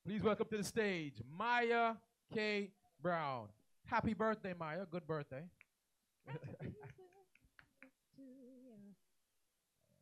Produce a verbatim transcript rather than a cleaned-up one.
Please welcome to the stage Maya K. Brown. Happy birthday, Maya. Good birthday.